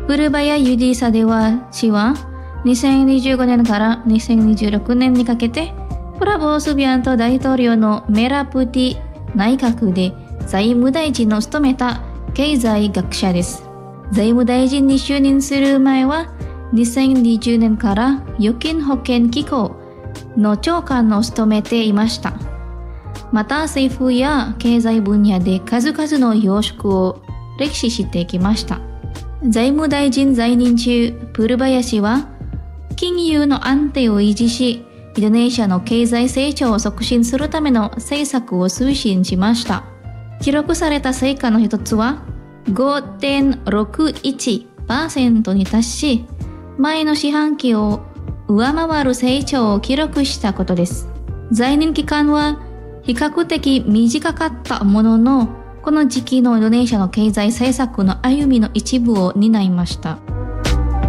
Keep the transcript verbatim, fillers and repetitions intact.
プルバヤ・ユディサデワ氏はにせんにじゅうごねんからにせんにじゅうろくねんにかけてプラボー・スビアント大統領のメラプティ内閣で財務大臣を務めた経済学者です。財務大臣に就任する前はにせんにじゅうねんから預金保険機構の長官を務めていました。また政府や経済分野で数々の要職を歴史してきました。財務大臣在任中、プルバヤ氏は金融の安定を維持し、インドネシアの経済成長を促進するための政策を推進しました。記録された成果の一つは ごてんろくいちパーセント に達し、前の四半期を上回る成長を記録したことです。在任期間は比較的短かったものの、この時期のインドネシアの経済政策の歩みの一部を担いました。